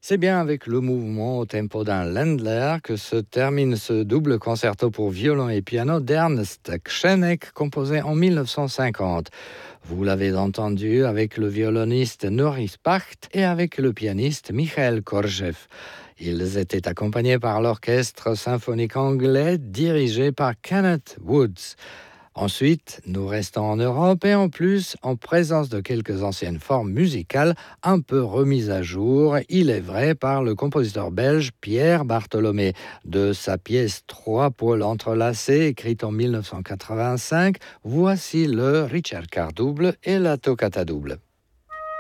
C'est bien avec le mouvement au tempo d'un Ländler que se termine ce double concerto pour violon et piano d'Ernst Křenek, composé en 1950. Vous l'avez entendu avec le violoniste Norris Pacht et avec le pianiste Michael Korzew. Ils étaient accompagnés par l'orchestre symphonique anglais dirigé par Kenneth Woods. Ensuite, nous restons en Europe et en plus en présence de quelques anciennes formes musicales un peu remises à jour, il est vrai, par le compositeur belge Pierre Bartholomé. De sa pièce Trois pôles entrelacés, écrite en 1985, voici le Ricercar double et la toccata double.